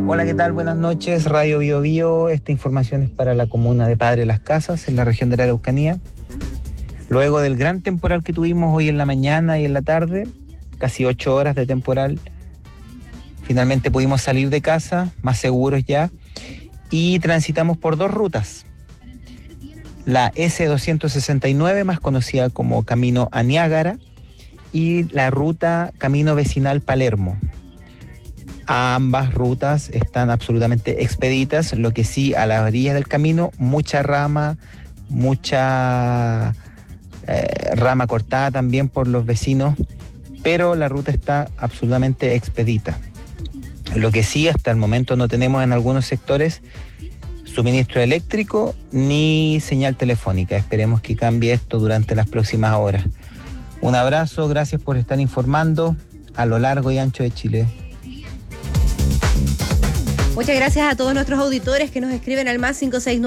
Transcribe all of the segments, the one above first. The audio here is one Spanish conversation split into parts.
Hola, ¿qué tal? Buenas noches, Radio Bio Bio. Esta información es para la comuna de Padre Las Casas, en la región de la Araucanía. Luego del gran temporal que tuvimos hoy en la mañana y en la tarde, casi 8 horas de temporal, finalmente pudimos salir de casa, más seguros ya, y transitamos por 2 rutas. La S269, más conocida como Camino a Niágara, y la ruta Camino Vecinal Palermo. Ambas rutas están absolutamente expeditas, lo que sí, a las orillas del camino, mucha rama, mucha rama cortada también por los vecinos, pero la ruta está absolutamente expedita. Lo que sí, hasta el momento no tenemos en algunos sectores suministro eléctrico ni señal telefónica. Esperemos que cambie esto durante las próximas horas. Un abrazo, gracias por estar informando a lo largo y ancho de Chile. Muchas gracias a todos nuestros auditores que nos escriben al más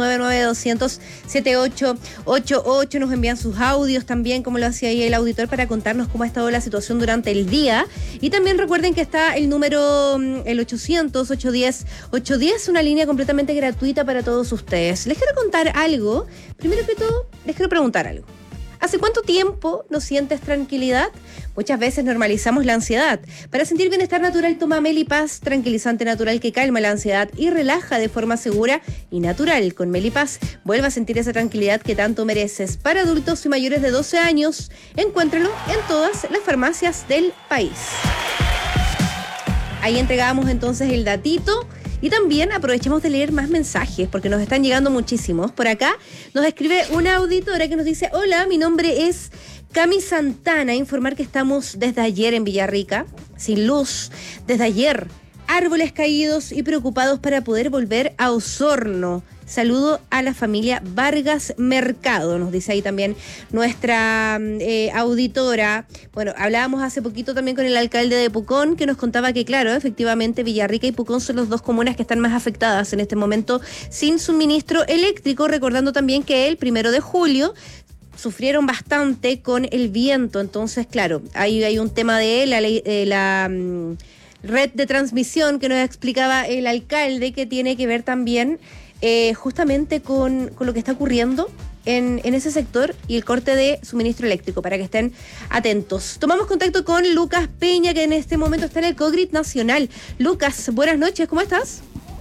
569-9200-7888, nos envían sus audios también, como lo hacía ahí el auditor, para contarnos cómo ha estado la situación durante el día. Y también recuerden que está el número, el 800-810-810, una línea completamente gratuita para todos ustedes. Les quiero contar algo. Primero que todo, les quiero preguntar algo. ¿Hace cuánto tiempo no sientes tranquilidad? Muchas veces normalizamos la ansiedad. Para sentir bienestar natural, toma Melipaz, tranquilizante natural que calma la ansiedad y relaja de forma segura y natural. Con Melipaz, vuelva a sentir esa tranquilidad que tanto mereces. Para adultos y mayores de 12 años, encuéntralo en todas las farmacias del país. Ahí entregamos entonces el datito. Y también aprovechemos de leer más mensajes, porque nos están llegando muchísimos. Por acá nos escribe una auditora que nos dice: hola, mi nombre es Cami Santana. Informar que estamos desde ayer en Villarrica, sin luz, desde ayer. Árboles caídos y preocupados para poder volver a Osorno. Saludo a la familia Vargas Mercado, nos dice ahí también nuestra auditora. Bueno, hablábamos hace poquito también con el alcalde de Pucón, que nos contaba que, claro, efectivamente Villarrica y Pucón son las dos comunas que están más afectadas en este momento sin suministro eléctrico, recordando también que el 1 de julio sufrieron bastante con el viento. Entonces, claro, ahí hay un tema de la red de transmisión que nos explicaba el alcalde, que tiene que ver también justamente con lo que está ocurriendo en ese sector y el corte de suministro eléctrico, para que estén atentos. Tomamos contacto con Lucas Peña, que en este momento está en el COGRID Nacional. Lucas, buenas noches, ¿cómo estás?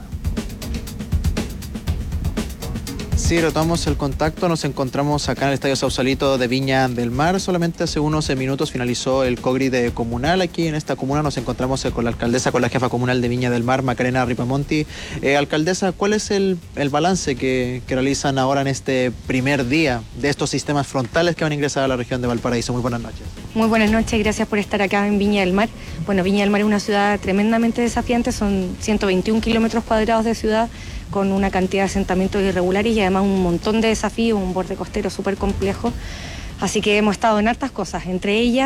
Sí, retomamos el contacto. Nos encontramos acá en el Estadio Sausalito de Viña del Mar. Solamente hace unos minutos finalizó el COGRID comunal. Aquí en esta comuna nos encontramos con la alcaldesa, con la jefa comunal de Viña del Mar, Macarena Ripamonti. Alcaldesa, ¿cuál es el balance que realizan ahora en este primer día de estos sistemas frontales que van a ingresar a la región de Valparaíso? Muy buenas noches. Muy buenas noches, gracias por estar acá en Viña del Mar. Bueno, Viña del Mar es una ciudad tremendamente desafiante, son 121 kilómetros cuadrados de ciudad, con una cantidad de asentamientos irregulares y además un montón de desafíos, un borde costero súper complejo. Así que hemos estado en hartas cosas, entre ellas